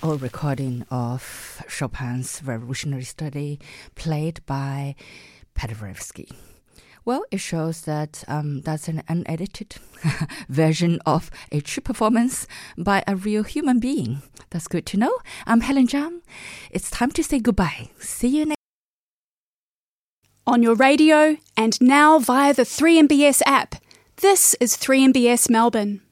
old recording of Chopin's Revolutionary Study played by Paderewski. Well, it shows that that's an unedited version of a true performance by a real human being. That's good to know. I'm Helen Zhang. It's time to say goodbye. See you next on your radio and now via the 3MBS app. This is 3MBS Melbourne.